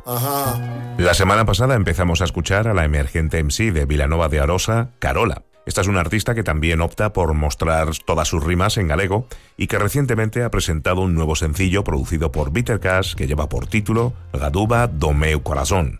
Ajá. La semana pasada empezamos a escuchar a la emergente MC de Vilanova de Arosa, Carola. Esta es una artista que también opta por mostrar todas sus rimas en galego y que recientemente ha presentado un nuevo sencillo producido por Bitter Cash que lleva por título Gaduba do meu corazón.